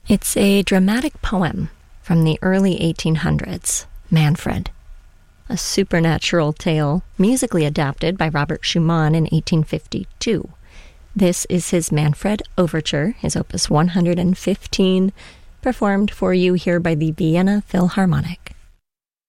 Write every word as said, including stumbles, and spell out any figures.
It's a dramatic poem from the early eighteen hundreds, Manfred, a supernatural tale musically adapted by Robert Schumann in eighteen fifty-two. This is his Manfred Overture, his opus one hundred fifteen, performed for you here by the Vienna Philharmonic.